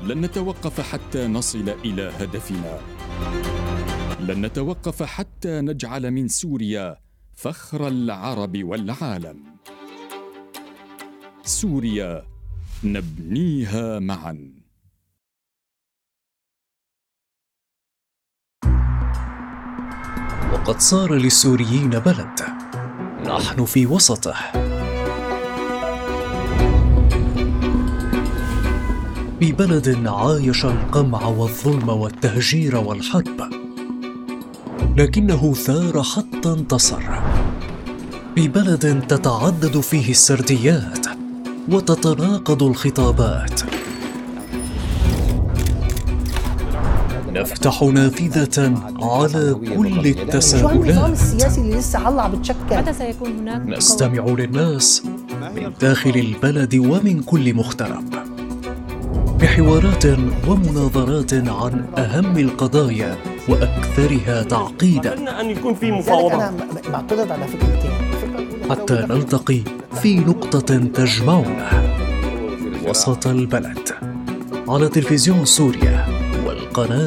لن نتوقف حتى نصل إلى هدفنا. لن نتوقف حتى نجعل من سوريا فخر العرب والعالم. سوريا نبنيها معا. وقد صار للسوريين بلد نحن في وسطه، ببلد عايش القمع والظلم والتهجير والحرب، لكنه ثار حتى انتصر، ببلد تتعدد فيه السرديات وتتناقض الخطابات. نفتح نافذة على كل التساؤلات. النظام السياسي اللي لسه عم بتشكل. متى سيكون هناك؟ نستمع للناس من داخل البلد ومن كل مغترب، بحوارات ومناظرات عن أهم القضايا وأكثرها تعقيدا. أتمنى أن يكون في مفاوضات. أنا بعترض على فكرتين. حتى نلتقي في نقطة تجمعنا وسط البلد، على تلفزيون سوريا والقناة